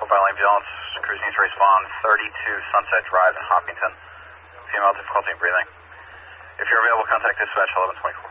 Biolane Ambulance, cruise needs to respond 32 Sunset Drive in Hopkinton. Female difficulty in breathing. If you're available, contact dispatch 1124.